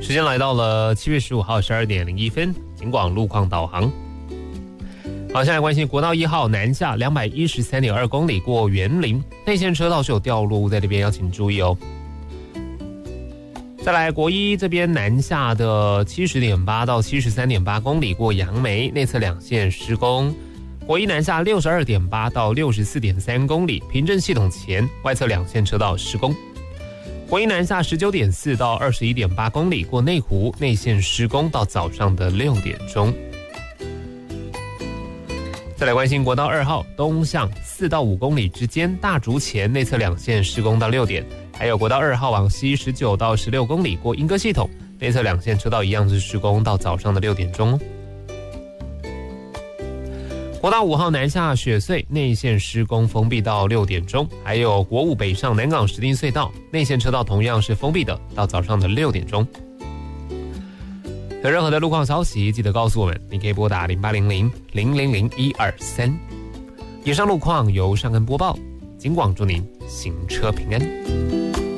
时间来到了7月15号12点01分，警广路况导航。好，现在关心国道1号南下213.2公里过园林，内线车道是有掉落物在这边，要请注意哦。再来国一这边南下的70.8到73.8公里过杨梅，内侧两线施工。国一南下62.8到64.3公里，平镇系统前外侧两线车道施工。国一南下19.4到21.8公里过内湖，内线施工到早上的6点钟。再来关心国道2号东向4到5公里之间，大竹前内侧两线施工到6点，还有国道2号往西19到16公里过莺歌系统，内侧两线车道一样是施工到早上的6点钟。国道5号南下雪隧内线施工封闭到6点钟，还有国5北上南港石碇隧道内线车道同样是封闭的，到早上的6点钟。有任何的路况消息，记得告诉我们，你可以拨打0800-000-123。以上路况由尚恩播报，警广祝您行车平安。